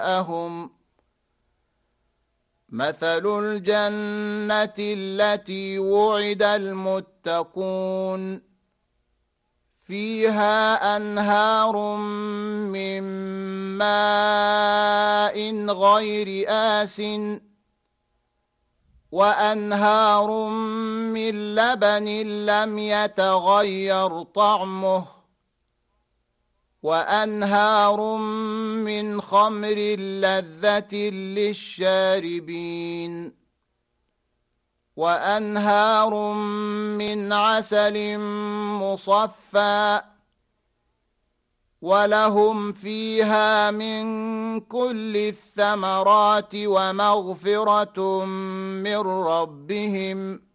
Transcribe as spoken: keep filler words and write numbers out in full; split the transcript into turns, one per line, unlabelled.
جاءهم مثل الجنة التي وعد المتقون فيها أنهار من ماء غير آسٍ وأنهار من لبن لم يتغير طعمه وأنهار من خمر لذة للشاربين وأنهار من عسل مصفى ولهم فيها من كل الثمرات ومغفرة من ربهم